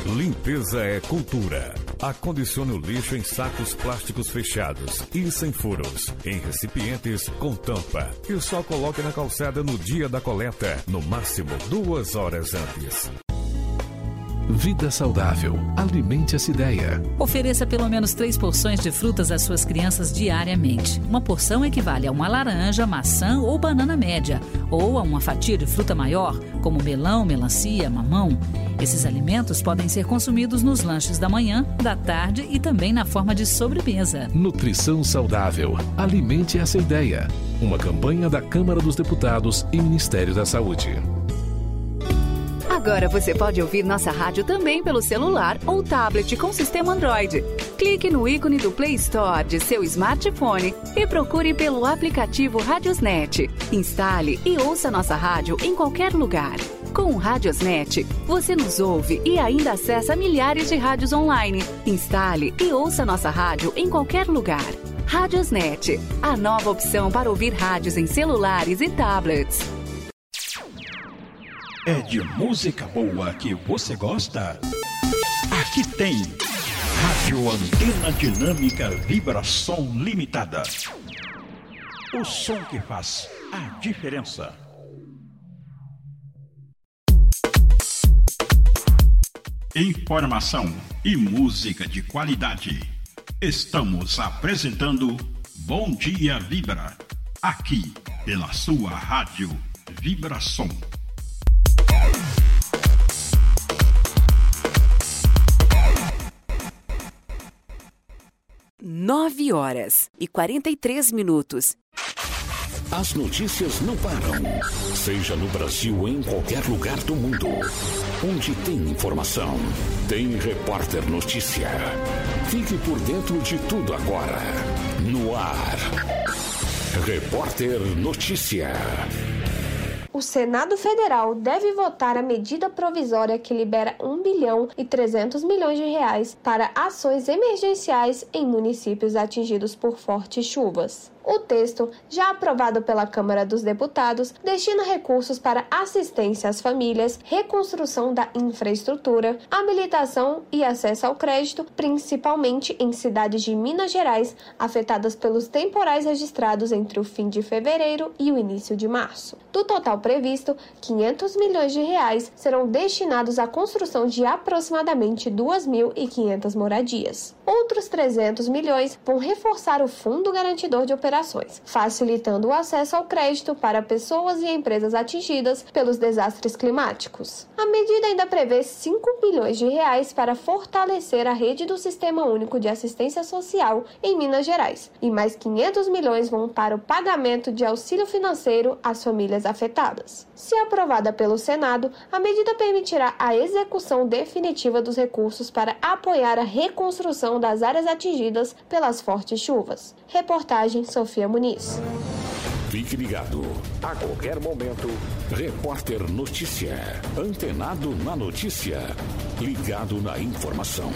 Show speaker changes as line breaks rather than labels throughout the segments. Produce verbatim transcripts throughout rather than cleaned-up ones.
Limpeza é cultura. Acondicione o lixo em sacos plásticos fechados e sem furos, em recipientes com tampa. E só coloque na calçada no dia da coleta, no máximo duas horas antes.
Vida saudável. Alimente essa ideia.
Ofereça pelo menos três porções de frutas às suas crianças diariamente. Uma porção equivale a uma laranja, maçã ou banana média, ou a uma fatia de fruta maior, como melão, melancia, mamão. Esses alimentos podem ser consumidos nos lanches da manhã, da tarde e também na forma de sobremesa.
Nutrição saudável. Alimente essa ideia. Uma campanha da Câmara dos Deputados e Ministério da Saúde.
Agora você pode ouvir nossa rádio também pelo celular ou tablet com sistema Android. Clique no ícone do Play Store de seu smartphone e procure pelo aplicativo Radiosnet. Instale e ouça nossa rádio em qualquer lugar. Com o Radiosnet, você nos ouve e ainda acessa milhares de rádios online. Instale e ouça nossa rádio em qualquer lugar. Radiosnet, a nova opção para ouvir rádios em celulares e tablets.
É de música boa que você gosta? Aqui tem Rádio Antena Dinâmica Vibração Limitada. O som que faz a diferença. Informação e música de qualidade. Estamos apresentando Bom Dia Vibra, aqui pela sua Rádio Vibração.
Nove horas e quarenta e três minutos.
As notícias não param. Seja no Brasil ou em qualquer lugar do mundo. Onde tem informação, tem Repórter Notícia. Fique por dentro de tudo agora. No ar. Repórter Notícia.
O Senado Federal deve votar a medida provisória que libera um bilhão e trezentos milhões de reais para ações emergenciais em municípios atingidos por fortes chuvas. O texto, já aprovado pela Câmara dos Deputados, destina recursos para assistência às famílias, reconstrução da infraestrutura, habilitação e acesso ao crédito, principalmente em cidades de Minas Gerais afetadas pelos temporais registrados entre o fim de fevereiro e o início de março. Do total previsto, quinhentos milhões de reais serão destinados à construção de aproximadamente duas mil e quinhentas moradias. Outros trezentos milhões vão reforçar o Fundo Garantidor de Operações, facilitando o acesso ao crédito para pessoas e empresas atingidas pelos desastres climáticos. A medida ainda prevê cinco bilhões de reais para fortalecer a rede do Sistema Único de Assistência Social em Minas Gerais, e mais quinhentos milhões vão para o pagamento de auxílio financeiro às famílias afetadas. Se aprovada pelo Senado, a medida permitirá a execução definitiva dos recursos para apoiar a reconstrução das áreas atingidas pelas fortes chuvas. Reportagem Sofia Muniz.
Fique ligado. A qualquer momento, Repórter Notícia. Antenado na notícia. Ligado na informação.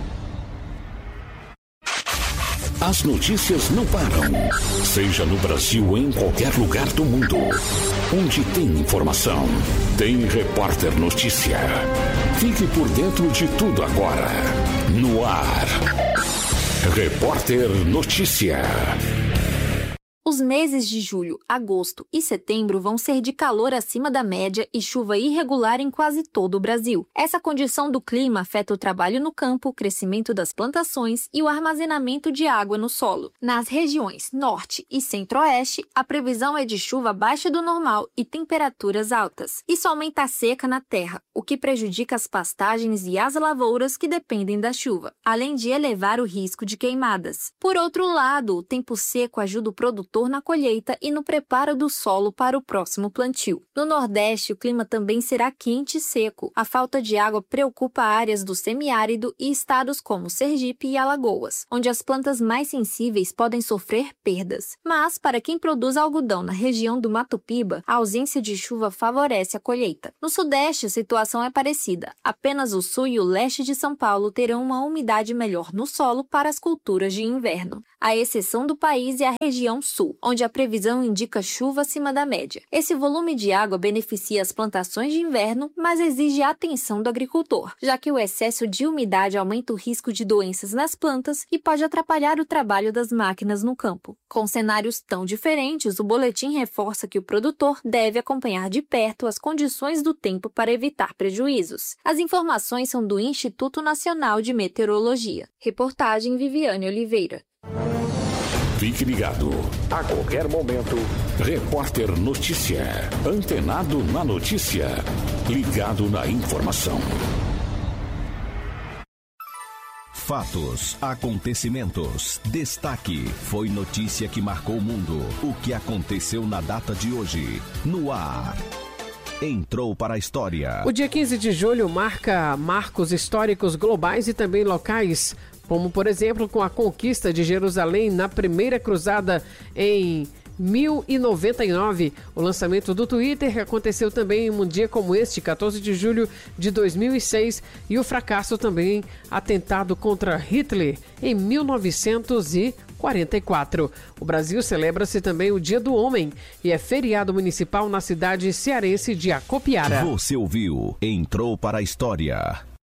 As notícias não param. Seja no Brasil ou em qualquer lugar do mundo. Onde tem informação, tem Repórter Notícia. Fique por dentro de tudo agora. No ar. Repórter Notícia.
Os meses de julho, agosto e setembro vão ser de calor acima da média e chuva irregular em quase todo o Brasil. Essa condição do clima afeta o trabalho no campo, o crescimento das plantações e o armazenamento de água no solo. Nas regiões norte e centro-oeste, a previsão é de chuva abaixo do normal e temperaturas altas. Isso aumenta a seca na terra, o que prejudica as pastagens e as lavouras que dependem da chuva, além de elevar o risco de queimadas. Por outro lado, o tempo seco ajuda o produtor na colheita e no preparo do solo para o próximo plantio. No Nordeste, o clima também será quente e seco. A falta de água preocupa áreas do semiárido e estados como Sergipe e Alagoas, onde as plantas mais sensíveis podem sofrer perdas. Mas, para quem produz algodão na região do Mato Piba, a ausência de chuva favorece a colheita. No Sudeste, a situação é parecida. Apenas o sul e o leste de São Paulo terão uma umidade melhor no solo para as culturas de inverno. A exceção do país é a região sul. Sul, onde a previsão indica chuva acima da média. Esse volume de água beneficia as plantações de inverno, mas exige a atenção do agricultor, já que o excesso de umidade aumenta o risco de doenças nas plantas e pode atrapalhar o trabalho das máquinas no campo. Com cenários tão diferentes, o boletim reforça que o produtor deve acompanhar de perto as condições do tempo para evitar prejuízos. As informações são do Instituto Nacional de Meteorologia. Reportagem Viviane Oliveira.
Fique ligado. A qualquer momento, Repórter Notícia. Antenado na notícia. Ligado na informação.
Fatos, acontecimentos, destaque. Foi notícia que marcou o mundo. O que aconteceu na data de hoje. No ar. Entrou para a história.
O dia quinze de julho marca marcos históricos globais e também locais, como, por exemplo, com a conquista de Jerusalém na primeira cruzada em mil e noventa e nove. O lançamento do Twitter aconteceu também em um dia como este, quatorze de julho de dois mil e seis, e o fracasso também atentado contra Hitler em mil novecentos e quarenta e quatro. O Brasil celebra-se também o Dia do Homem e é feriado municipal na cidade cearense de Acopiara.
Você ouviu? Entrou para a história.